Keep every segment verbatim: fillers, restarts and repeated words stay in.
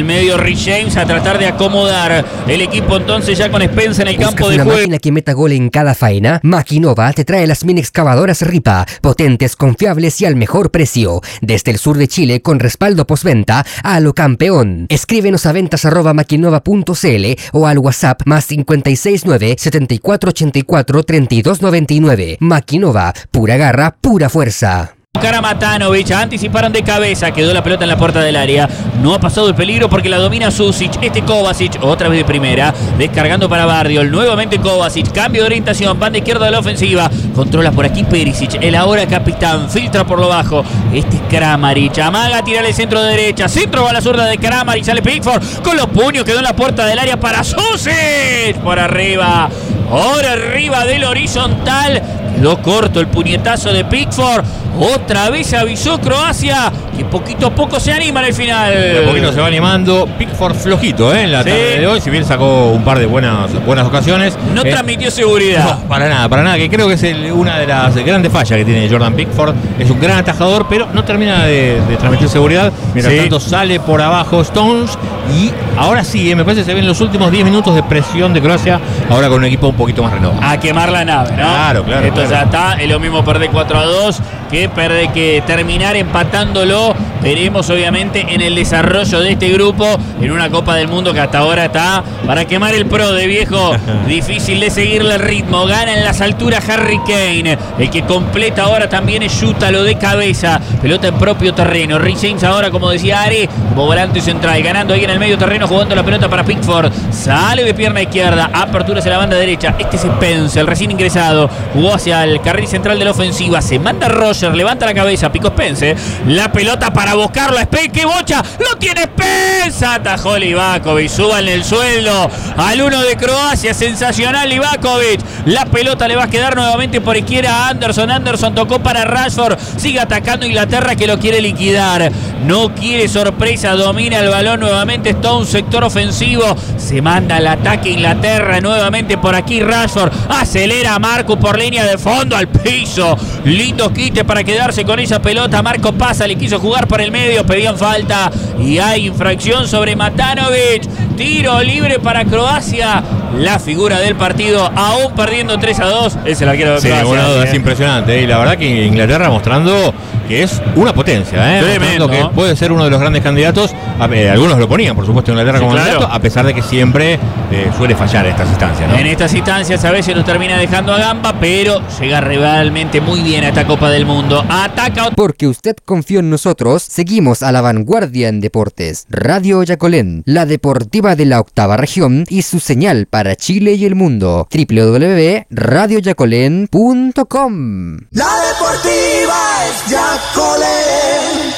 al medio Rich James a tratar de acomodar el equipo entonces ya con Spence en el campo de una juego. máquina que meta gol en cada faena? Maquinova te trae las mini excavadoras Ripa, potentes, confiables y al mejor precio. Desde el sur de Chile con respaldo postventa a lo campeón. Escríbenos a ventas arroba maquinova punto cl o al WhatsApp más cinco seis nueve, siete cuatro ocho cuatro, tres dos nueve nueve. Maquinova, pura garra, pura fuerza. Cara Matanovic, anticiparon de cabeza, quedó la pelota en la puerta del área, no ha pasado el peligro porque la domina Susic, este Kovacic, otra vez de primera, descargando para Bardiol, nuevamente Kovacic, cambio de orientación, banda izquierda de la ofensiva, controla por aquí Perisic, el ahora capitán, filtra por lo bajo, este es Kramaric, amaga, tira el centro de derecha, centro va a la zurda de Kramaric, sale Pickford, con los puños, quedó en la puerta del área para Susic, por arriba, ahora arriba del horizontal, quedó corto el puñetazo de Pickford. Otra vez avisó Croacia que poquito a poco se anima en el final. De poquito se va animando. Pickford flojito ¿eh? en la sí. tarde de hoy. Si bien sacó un par de buenas, buenas ocasiones. No eh, transmitió seguridad. No, para nada, para nada. Que creo que es el, una de las grandes fallas que tiene Jordan Pickford. Es un gran atajador, pero no termina de, de transmitir seguridad. Mientras sí. tanto sale por abajo Stones. Y ahora sí, eh, me parece que se ven los últimos diez minutos de presión de Croacia. Ahora con un equipo un poquito más renovado. A quemar la nave, ¿no? Claro, claro. Esto claro. ya está. Es lo mismo perder cuatro a dos que perder que terminar empatándolo. Veremos obviamente en el desarrollo de este grupo en una Copa del Mundo que hasta ahora está para quemar el pro de viejo. Difícil de seguirle el ritmo. Gana en las alturas Harry Kane. El que completa ahora también es Yútalo de cabeza. Pelota en propio terreno. Rich James ahora, como decía Ari, como volante central. Ganando ahí en el medio terreno, jugando la pelota para Pickford. Sale de pierna izquierda. Apertura hacia la banda derecha. Este es Spence, el recién ingresado. Jugó hacia el carril central de la ofensiva. Se manda Roger. Levanta la cabeza. Pico Spence. La pelota para buscarlo a Spence. ¡Qué bocha! ¡Lo tiene Spence! Atajó Livakovic. Suban el sueldo al uno de Croacia. Sensacional Livakovic. La pelota le va a quedar nuevamente por izquierda a Anderson. Anderson tocó para Rashford. Sigue atacando Inglaterra que lo quiere liquidar. No quiere sorpresa. Domina el balón nuevamente. Está un sector ofensivo. Se manda al ataque Inglaterra. Nuevamente por aquí Rashford. Acelera a Marco por línea de fondo al piso. Lindo quite para quedarse con esa pelota. Marco pasa. Le quiso jugar por el medio. Pedían falta. Y hay infracción sobre Matanovic. Tiro libre para Croacia. La figura del partido, aún perdiendo tres a dos, es el arquero de Croacia. Sí, una duda, ¿eh? Es impresionante. ¿eh? Y la verdad que Inglaterra mostrando que es una potencia. ¿eh? Tremendo. Mostrando que puede ser uno de los grandes candidatos. Eh, algunos lo ponían, por supuesto, Inglaterra sí, como claro. candidato, a pesar de que siempre eh, suele fallar en estas instancias. ¿no? En estas instancias a veces nos termina dejando a gamba, pero llega realmente muy bien a esta Copa del Mundo. Ataca. Porque usted confió en nosotros, seguimos a la vanguardia en deportes. Radio Yacolén, la deportiva de la octava región y su señal para Chile y el mundo. doble u doble u doble punto radio yacolén punto com. La deportiva es Yacolén.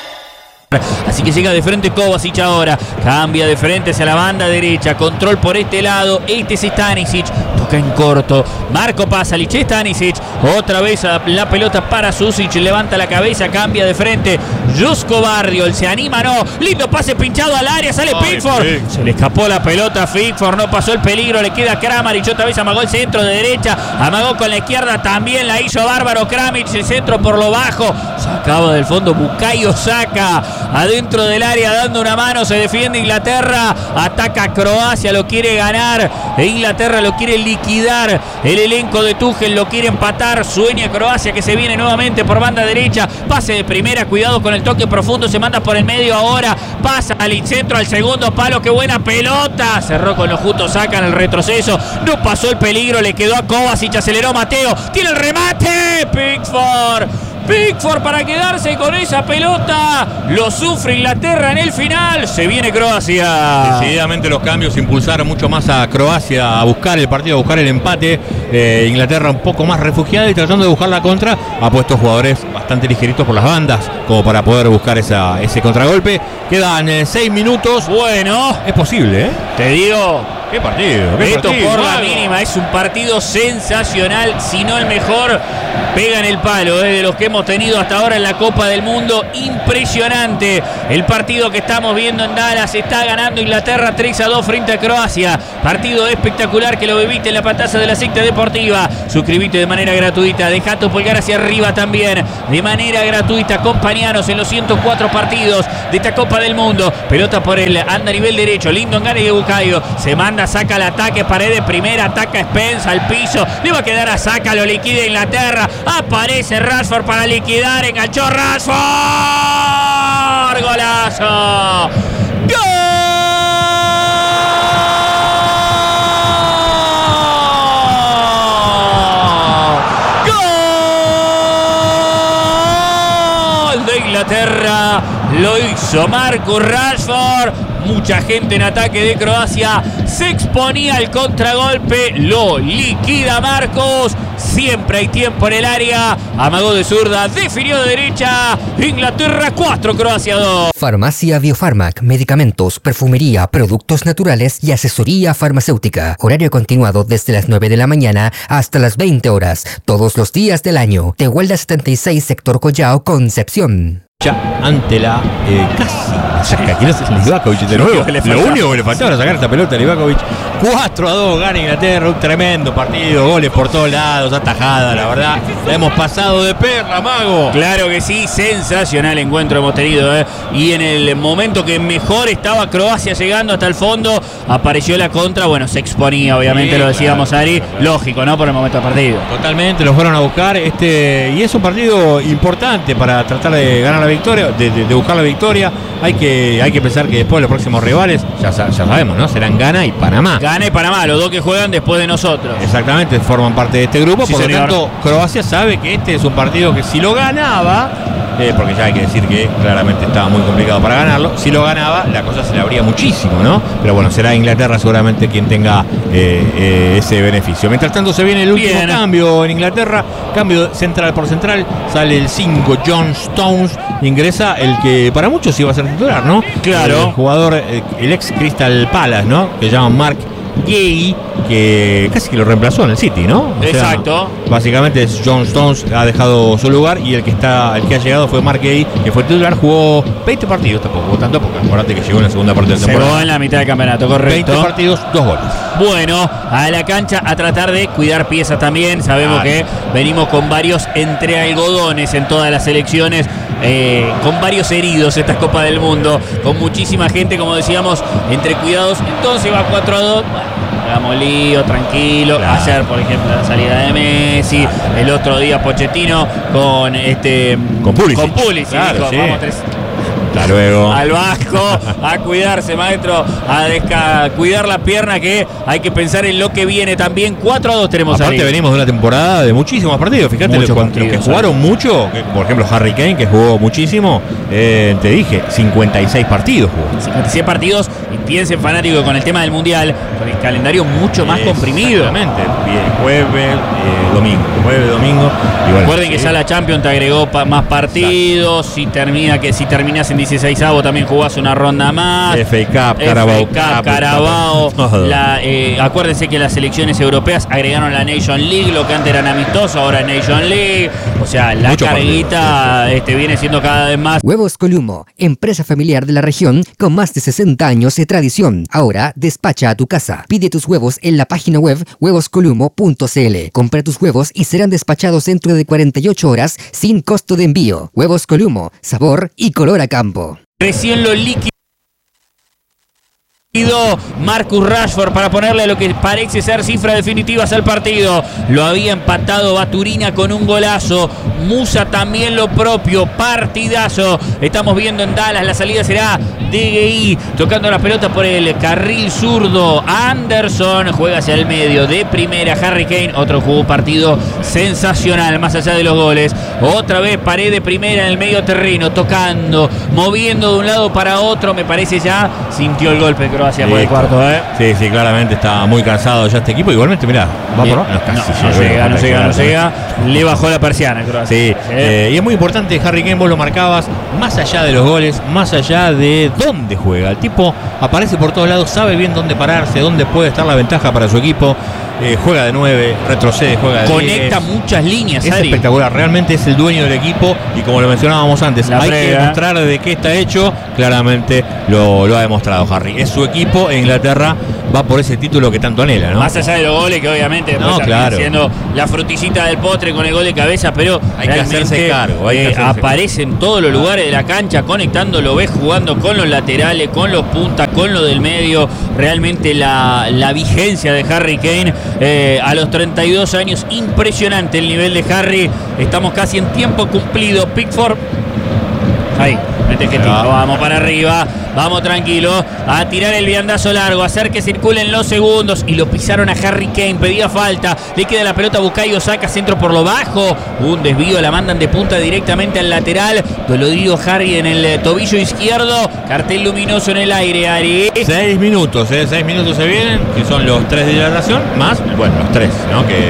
Así que llega de frente Kovacic ahora. Cambia de frente hacia la banda derecha. Control por este lado. Este es Stanisic. Toca en corto. Marco Pasalic. Stanisic. Otra vez la pelota para Susic. Levanta la cabeza. Cambia de frente. Josko Bardiol. Se anima, no. Lindo pase pinchado al área. Sale Ay, Pickford. Sí. Se le escapó la pelota a Pickford. No pasó el peligro. Le queda Kramaric. Otra vez amagó el centro de derecha. Amagó con la izquierda. También la hizo bárbaro Kramaric. El centro por lo bajo. Sacaba del fondo Bukayo Saka. Adentro del área dando una mano, se defiende Inglaterra, ataca Croacia, lo quiere ganar, e Inglaterra lo quiere liquidar, el elenco de Tuchel lo quiere empatar, sueña Croacia que se viene nuevamente por banda derecha, pase de primera, cuidado con el toque profundo, se manda por el medio ahora, pasa al centro, al segundo palo, qué buena pelota, cerró con los justos, sacan el retroceso, no pasó el peligro, le quedó a Kovacic, aceleró Mateo, tiene el remate, Pickford. Pickford para quedarse con esa pelota. Lo sufre Inglaterra en el final. Se viene Croacia. Decididamente los cambios impulsaron mucho más a Croacia a buscar el partido, a buscar el empate. Eh, Inglaterra un poco más refugiada y tratando de buscar la contra. Ha puesto jugadores bastante ligeritos por las bandas como para poder buscar esa, ese contragolpe. Quedan eh, seis minutos. Bueno, es posible, ¿eh? Te digo. ¿Qué partido? ¿Qué Esto partido? por la Algo. mínima es un partido sensacional, si no el mejor pegan el palo eh, de los que hemos tenido hasta ahora en la Copa del Mundo. Impresionante el partido que estamos viendo en Dallas. Está ganando Inglaterra tres a dos frente a Croacia. Partido espectacular que lo viviste en la pantalla de la Secta Deportiva. Suscribite de manera gratuita, deja tu pulgar hacia arriba también de manera gratuita. Acompañanos en los ciento cuatro partidos de esta Copa del Mundo. Pelota por el anda a nivel derecho, Lyndon Gane de Bucayo, se manda, saca el ataque, Paredes primera, ataca Spence al piso, le va a quedar a Saka, lo liquida Inglaterra, aparece Rashford para liquidar, enganchó Rashford, golazo, ¡gol! Inglaterra, lo hizo Marcus Rashford. Mucha gente en ataque de Croacia se exponía al contragolpe, lo liquida Marcos. Siempre hay tiempo en el área, amagó de zurda, definió de derecha. Inglaterra cuatro, Croacia dos. Farmacia Biofarmac, medicamentos, perfumería, productos naturales y asesoría farmacéutica. Horario continuado desde las nueve de la mañana hasta las veinte horas, todos los días del año. Tehuelda setenta y seis, sector Collao, Concepción. Ya ante la eh, casi saca aquí Livakovic de nuevo. Lo único que le faltaba era sacar esta pelota a Livakovic. cuatro a dos gana Inglaterra, un tremendo partido, goles por todos lados, atajada, la verdad. La hemos pasado de perla, Mago. Claro que sí, sensacional encuentro hemos tenido, ¿eh? Y en el momento que mejor estaba Croacia llegando hasta el fondo, apareció la contra, bueno, se exponía, obviamente, sí, lo decíamos, claro, Ari, claro. Lógico, ¿no? Por el momento del partido. Totalmente, lo fueron a buscar, este y es un partido importante para tratar de ganar la victoria, de, de, de buscar la victoria. Hay que, hay que pensar que después los próximos rivales, ya, ya sabemos, ¿no? Serán Ghana y Panamá. Ghana y Panamá, los dos que juegan después de nosotros. Exactamente, forman parte de este grupo, sí, por señor. lo tanto, Croacia sabe que este es un partido que si lo ganaba, eh, porque ya hay que decir que claramente estaba muy complicado para ganarlo, si lo ganaba, la cosa se le abría muchísimo, ¿no? Pero bueno, será Inglaterra seguramente quien tenga eh, eh, ese beneficio. Mientras tanto se viene el último Bien. cambio en Inglaterra, cambio central por central, sale el cinco, John Stones, ingresa el que para muchos iba a ser titular, ¿no? Claro. El jugador, el ex Crystal Palace, ¿no? Que llaman Mark Gay, que casi que lo reemplazó en el City, ¿no? O Exacto. Sea, básicamente es John Stones, ha dejado su lugar y el que está, el que ha llegado fue Mark Gay, que fue titular, jugó veinte partidos, tampoco jugó tanto, porque acuérdate que llegó en la segunda parte de la temporada. Llegó en la mitad del campeonato, correcto. veinte partidos, dos goles. Bueno, a la cancha a tratar de cuidar piezas también. Sabemos Ay. que venimos con varios entre algodones en todas las selecciones. Eh, con varios heridos esta Copa del Mundo, con muchísima gente, como decíamos, entre cuidados. Entonces va cuatro a dos. Bueno, hagamos lío, tranquilo. Claro. Ayer, por ejemplo, la salida de Messi. Claro. El otro día Pochettino con este con Pulisic. Con Pulisic, claro, dijo, sí. vamos tres. Hasta luego. Al Vasco, a cuidarse, maestro, a, desca- a cuidar la pierna, que hay que pensar en lo que viene también. cuatro a dos tenemos Aparte ahí. venimos de una temporada de muchísimos partidos. Fíjate, los, partidos, los que jugaron ¿sabes? mucho, que, por ejemplo Harry Kane, que jugó muchísimo, eh, te dije, cincuenta y seis partidos jugó. cincuenta y seis partidos, y piensen, fanático, con el tema del Mundial, con el calendario mucho más comprimido. Exactamente, jueves, eh, domingo, jueves, domingo. Y bueno, recuerden sí. que ya la Champions te agregó pa- más partidos. Exacto. Si termina que si terminas en dieciseisavo también jugás una ronda más. F A Cup, Carabao Cup, Cup Carabao. La, eh, acuérdense que las selecciones europeas agregaron la Nation League, lo que antes eran amistosos, ahora Nation League. O sea, la Mucho carguita este, viene siendo cada vez más. Huevos Columo, empresa familiar de la región con más de sesenta años de tradición. Ahora despacha a tu casa. Pide tus huevos en la página web huevos columo punto c l. Compra tus huevos y serán despachados dentro de cuarenta y ocho horas sin costo de envío. Huevos Columo, sabor y color a campo. Recién lo líquido Marcus Rashford para ponerle lo que parece ser cifras definitivas al partido. Lo había empatado Baturina con un golazo. Musa también lo propio. Partidazo. Estamos viendo en Dallas. La salida será de Gueye, tocando la pelota por el carril zurdo. Anderson juega hacia el medio de primera. Harry Kane, otro jugó partido sensacional, más allá de los goles. Otra vez Paredes de primera en el medio terreno, tocando, moviendo de un lado para otro. Me parece ya sintió el golpe de Croacia sí, por el cuarto, ¿eh? Sí, sí, claramente está muy cansado ya este equipo. Igualmente, mirá, va por abajo. No, no, no llega, no llega, no llega. Le bajó la persiana Croacia. Sí, sí. Eh, y es muy importante, Harry Kane, vos lo marcabas, más allá de los goles, más allá de dónde juega. El tipo aparece por todos lados, sabe bien dónde pararse, dónde puede estar la ventaja para su equipo. eh, juega de nueve, retrocede, juega de Conecta diez. muchas líneas, Es Ari. espectacular, realmente es el dueño del equipo y como lo mencionábamos antes, La hay frega. que demostrar de qué está hecho, claramente lo, lo ha demostrado Harry. Es su equipo e Inglaterra va por ese título que tanto anhela, ¿no? Más allá de los goles que obviamente después No, terminan claro. siendo la frutillita del postre con el gol de cabeza, pero Hay que realmente, hacerse cargo, hay que eh, hacerse aparece en todos los lugares de la cancha, conectando, lo ves jugando con los laterales, con los puntas, con lo del medio. Realmente la, la vigencia de Harry Kane eh, a los treinta y dos años, impresionante el nivel de Harry. Estamos casi en tiempo cumplido. Pickford, ahí, mete que tiro, vamos para arriba, vamos tranquilo, a tirar el viandazo largo, hacer que circulen los segundos, y lo pisaron a Harry Kane, pedía falta, le queda la pelota a Bukayo Saka, centro por lo bajo, un desvío, la mandan de punta directamente al lateral, dolorido Harry en el tobillo izquierdo, cartel luminoso en el aire, Ari. Seis minutos, ¿eh? Seis minutos se vienen, que son los tres de hidratación, más, bueno, los tres, ¿no? Que,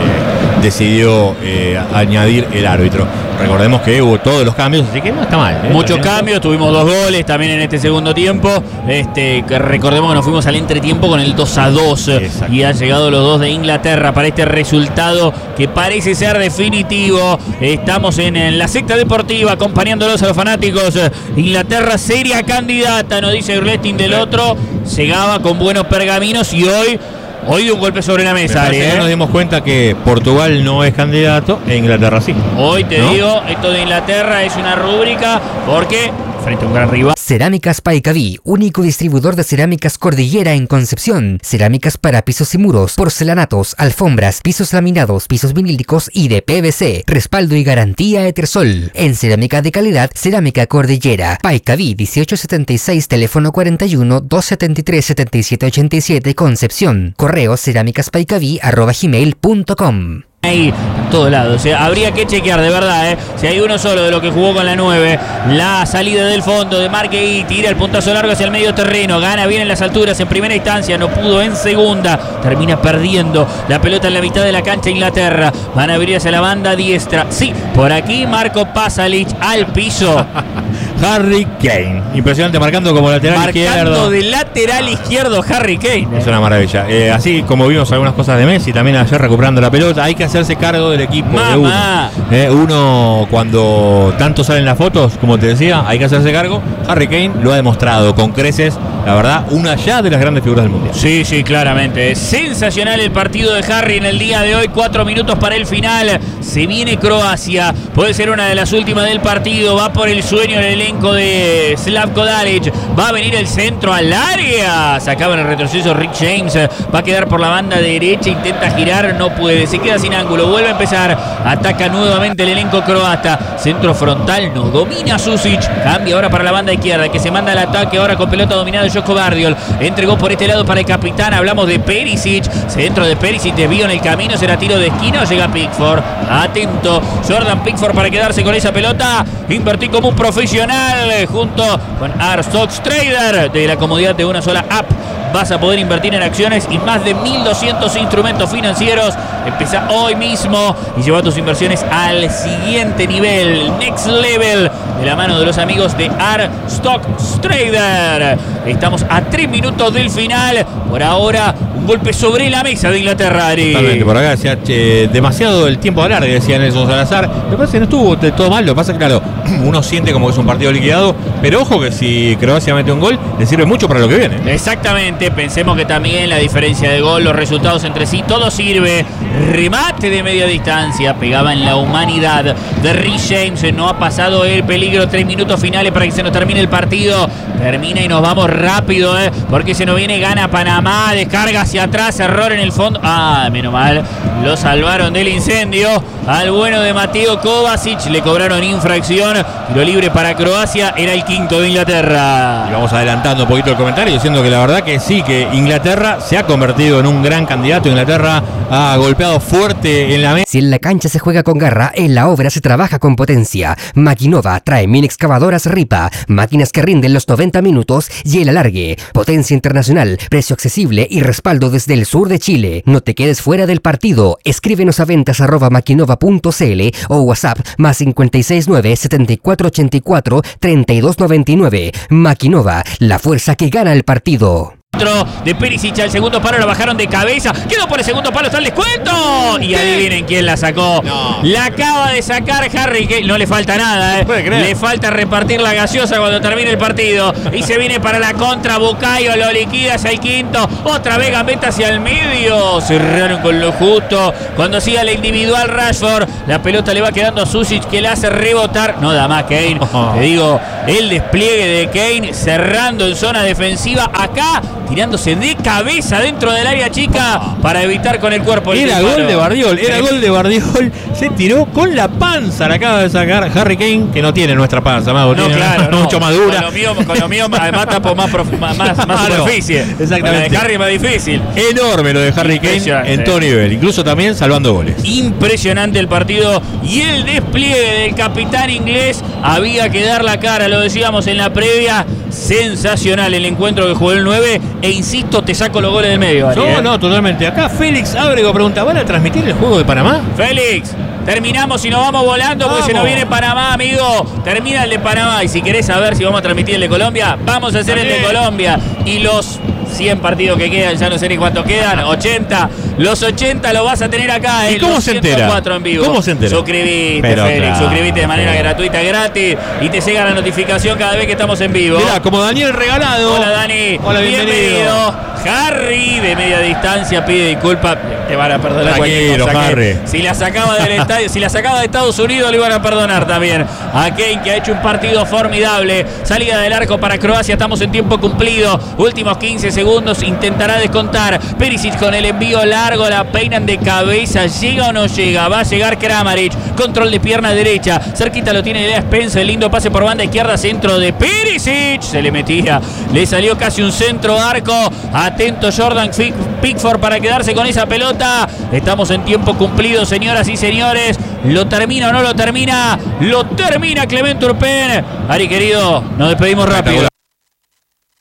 que decidió eh, añadir el árbitro. Recordemos que hubo todos los cambios, así que no está mal, ¿eh? Muchos También cambios, tuvimos dos goles también en este segundo tiempo. Este, que recordemos que nos fuimos al entretiempo con el dos a dos Exacto. y han llegado los dos de Inglaterra para este resultado que parece ser definitivo. Estamos en, en la secta deportiva acompañándolos a los fanáticos. Inglaterra seria candidata, nos dice Urlestin del otro. Llegaba con buenos pergaminos y hoy Hoy de un golpe sobre la Me mesa, Ari, parece que ¿eh? nos dimos cuenta que Portugal no es candidato e Inglaterra sí. Hoy te ¿no? digo, esto de Inglaterra es una rúbrica porque frente a un gran rival. Cerámicas Paicaví, único distribuidor de cerámicas Cordillera en Concepción. Cerámicas para pisos y muros, porcelanatos, alfombras, pisos laminados, pisos vinílicos y de P V C. Respaldo y garantía Etersol. En cerámica de calidad, Cerámica Cordillera. Paicaví dieciocho setenta y seis, teléfono cuarenta y uno, doscientos setenta y tres, setenta y siete ochenta y siete, Concepción. Correo cerámicaspaicaví arroba gmail punto com. Ahí, en todos lados. O sea, habría que chequear de verdad, ¿eh? Si hay uno solo de lo que jugó con la nueve, la salida del fondo de Marquei, tira el puntazo largo hacia el medio terreno, gana bien en las alturas en primera instancia, no pudo en segunda, termina perdiendo la pelota en la mitad de la cancha Inglaterra, van a abrir hacia la banda diestra. Sí, por aquí Marco Pasalic al piso. Harry Kane, impresionante, marcando como lateral Marcando izquierdo. de lateral izquierdo Harry Kane. Es una maravilla. Eh, así como vimos algunas cosas de Messi, también ayer recuperando la pelota, hay que hacerse cargo del equipo de uno. Mamá. Eh, uno cuando tanto salen las fotos, como te decía, hay que hacerse cargo. Harry Kane lo ha demostrado con creces, la verdad, una ya de las grandes figuras del mundial. Sí, sí, claramente. Sensacional el partido de Harry en el día de hoy. Cuatro minutos para el final. Se viene Croacia. Puede ser una de las últimas del partido. Va por el sueño el elenco de Slavko Dalic. Va a venir el centro al área. Sacaba en el retroceso Rick James. Va a quedar por la banda derecha. Intenta girar. No puede. Se queda sin ángulo. Vuelve a empezar. Ataca nuevamente el elenco croata. Centro frontal. No domina Susic. Cambia ahora para la banda izquierda. Que se manda al ataque ahora con pelota dominada de Joko Bardiol. Entregó por este lado para el capitán. Hablamos de Perisic. Centro de Perisic. Desvío en el camino. Será tiro de esquina o llega Pickford. Atento. Jordan Pickford para quedarse con esa pelota. Invertí como un profesional junto con Arstox Trader. De la comodidad de una sola app vas a poder invertir en acciones y más de mil doscientos instrumentos financieros. Empieza hoy mismo y lleva tus inversiones al siguiente nivel, next level, de la mano de los amigos de Arstock Trader. Estamos a tres minutos del final. Por ahora, un golpe sobre la mesa de Inglaterra, Ari. Totalmente, por acá decía, che, demasiado el tiempo alargue, decía Nelson Salazar. Me parece que no estuvo de todo mal. Lo que pasa es que, claro, uno siente como que es un partido liquidado, pero ojo que si Croacia mete un gol, le sirve mucho para lo que viene. Exactamente, pensemos que también la diferencia de gol, los resultados entre sí, todo sirve. Remate de media distancia, pegaba en la humanidad de Rick James, no ha pasado el peligro. Tres minutos finales para que se nos termine el partido. Termina y nos vamos rápido, ¿eh? Porque se nos viene, gana Panamá, descarga hacia atrás, error en el fondo. Ah, menos mal, lo salvaron del incendio. Al bueno de Mateo Kovacic le cobraron infracción. Tiro libre para Croacia, era el quinto de Inglaterra. Y vamos adelantando un poquito el comentario, diciendo que la verdad que sí, que Inglaterra se ha convertido en un gran candidato. Inglaterra ha golpeado fuerte en la mesa. Si en la cancha se juega con garra, en la obra se trabaja con potencia. Maquinova trae mini excavadoras Ripa, máquinas que rinden los noventa minutos y el alargue. Potencia internacional, precio accesible y respaldo desde el sur de Chile. No te quedes fuera del partido. Escríbenos a ventas arroba maquinova punto cl o WhatsApp más cinco seis nueve, siete cuatro ocho cuatro, tres dos nueve nueve. Maquinova, la fuerza que gana el partido. de Perisic al segundo palo, lo bajaron de cabeza, quedó por el segundo palo, está el descuento y adivinen quién la sacó. No. La acaba de sacar Harry Kane, no le falta nada, eh. Le falta repartir la gaseosa cuando termine el partido y se viene para la contra. Bukayo lo liquida hacia el quinto, otra vez gambeta hacia el medio, cerraron con lo justo. Cuando siga la individual Rashford, la pelota le va quedando a Susic, que la hace rebotar, no da más Kane. Oh. Te digo, el despliegue de Kane cerrando en zona defensiva acá, tirándose de cabeza dentro del área chica para evitar con el cuerpo. Era el gol de Bardiol, era gol de Bardiol. Se tiró con la panza, la acaba de sacar Harry Kane, que no tiene nuestra panza, Mago. No, tiene claro, no. mucho más dura. Con lo mío, con lo mío además tapo más, prof, más, más, más superficie. Exactamente. La de Harry es más difícil. Enorme lo de Harry Kane en todo nivel, incluso también salvando goles. Impresionante el partido y el despliegue del capitán inglés. Había que dar la cara, lo decíamos en la previa. Sensacional el encuentro que jugó el nueve. E insisto, te saco los goles del medio, ¿vale? No, eh? no, totalmente. Acá Félix Ábrego pregunta, ¿van a transmitir el juego de Panamá? Félix, terminamos y nos vamos volando porque vamos. Se nos viene Panamá, amigo. Termina el de Panamá y si querés saber si vamos a transmitir el de Colombia, vamos a hacer También. el de Colombia. Y los cien partidos que quedan, ya no sé ni cuántos quedan, ochenta. Los ochenta lo vas a tener acá. ¿Y cómo se entera? En vivo. ¿Cómo se entera? Suscribite, Pero Félix, claro. suscribite de manera gratuita, gratis y te llega la notificación cada vez que estamos en vivo. Mirá, como Daniel Regalado. Hola, Dani. Hola, bienvenido. bienvenido. Harry de media distancia pide disculpas. Te van a perdonar cualquier cosa. Harry. Si la sacaba del estadio, si la sacaba de Estados Unidos, le iban a perdonar también. A Kane, que ha hecho un partido formidable. Salida del arco para Croacia, estamos en tiempo cumplido. Últimos quince segundos, intentará descontar. Perisic con el envío largo, la peinan de cabeza. ¿Llega o no llega? Va a llegar Kramaric. Control de pierna derecha. Cerquita lo tiene Lea Spencer. Lindo pase por banda izquierda, centro de Perisic. Se le metía. Le salió casi un centro arco. Atento Jordan Pickford para quedarse con esa pelota. Estamos en tiempo cumplido, señoras y señores. ¿Lo termina o no lo termina? Lo termina Clement Turpin. Ari, querido, nos despedimos rápido.